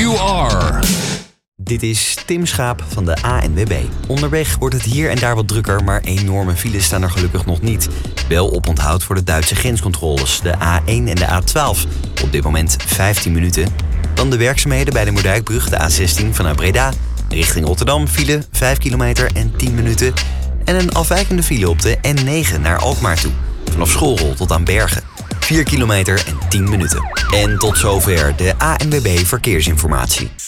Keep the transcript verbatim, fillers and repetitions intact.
you are. Dit is Tim Schaap van de A N W B. Onderweg wordt het hier en daar wat drukker, maar enorme files staan er gelukkig nog niet. Wel oponthoud voor de Duitse grenscontroles, de A één en de A twaalf. Op dit moment vijftien minuten. Dan de werkzaamheden bij de Moerdijkbrug, de A zestien vanuit Breda. Richting Rotterdam file vijf kilometer en tien minuten. En een afwijkende file op de N negen naar Alkmaar toe. Vanaf Schoolrol tot aan Bergen. vier kilometer en tien minuten. En tot zover de A N W B Verkeersinformatie.